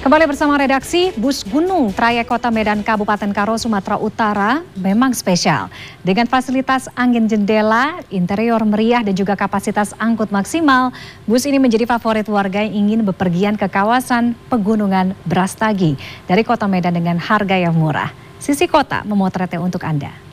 Kembali bersama redaksi, bus gunung trayek Kota Medan Kabupaten Karo, Sumatera Utara memang spesial. Dengan fasilitas angin jendela, interior meriah dan juga kapasitas angkut maksimal, bus ini menjadi favorit warga yang ingin bepergian ke kawasan pegunungan Brastagi dari Kota Medan dengan harga yang murah. Sisi Kota memotretnya untuk Anda.